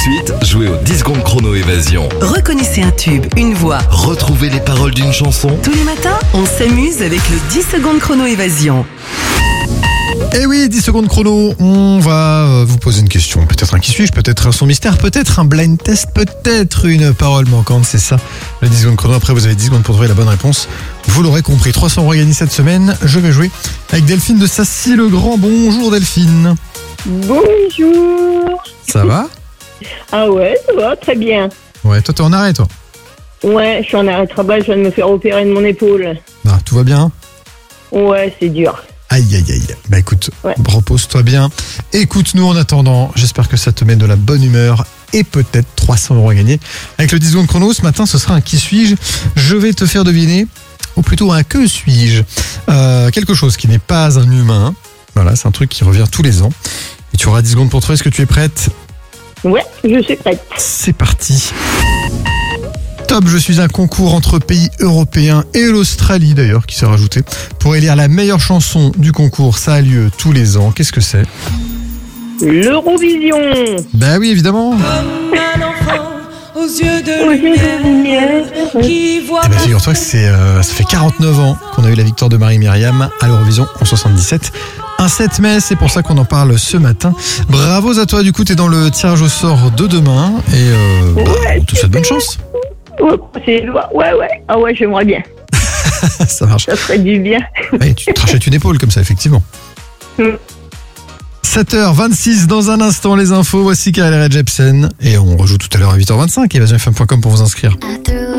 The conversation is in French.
suite, jouez au 10 secondes chrono évasion. Reconnaissez un tube, une voix. Retrouvez les paroles d'une chanson. Tous les matins, on s'amuse avec le 10 secondes chrono évasion. Eh oui, 10 secondes chrono, on va vous poser une question. Peut-être un qui suis-je, peut-être un son mystère, peut-être un blind test, peut-être une parole manquante, c'est ça. Le 10 secondes chrono, après vous avez 10 secondes pour trouver la bonne réponse. Vous l'aurez compris, 300 € gagnés cette semaine. Je vais jouer avec Delphine de Sacy-le-Grand. Bonjour Delphine. Bonjour. Ça va? Ah ouais, ça va, très bien. Ouais, toi t'es en arrêt toi? Ouais, je suis en arrêt de travail, je viens de me faire opérer de mon épaule. Ah, tout va bien? Ouais, c'est dur. Aïe aïe aïe. Bah écoute, Ouais. repose-toi bien. Écoute-nous en attendant. J'espère que ça te met de la bonne humeur et peut-être 300 € gagnés. Avec le 10 secondes chrono, ce matin, ce sera un qui suis-je. Je vais te faire deviner, ou plutôt un que suis-je. Quelque chose qui n'est pas un humain. Voilà, c'est un truc qui revient tous les ans. Et tu auras 10 secondes pour trouver. Est-ce que tu es prête? Ouais, je suis prête. C'est parti. Top, je suis un concours entre pays européens et l'Australie d'ailleurs qui s'est rajouté pour élire la meilleure chanson du concours. Ça a lieu tous les ans. Qu'est-ce que c'est? L'Eurovision. Bah oui, évidemment. Comme un enfant aux yeux de Aux yeux de lumière lumière. qui voit Eh ben, figure-toi que ça fait 49 ans qu'on a eu la victoire de Marie-Myriam à l'Eurovision en 77. Un 7 mai, c'est pour ça qu'on en parle ce matin. Bravo à toi, du coup, t'es dans le tirage au sort de demain et Ouais, on te souhaite bonne chance. Ouais. Ah ouais, j'aimerais bien. Ça marche. Ça ferait du bien. Ouais, tu te rachètes une épaule comme ça, effectivement. Mm. 7h26, dans un instant, les infos. Voici Karel Jepsen. Et on rejoue tout à l'heure à 8h25. EvasionFM.com pour vous inscrire.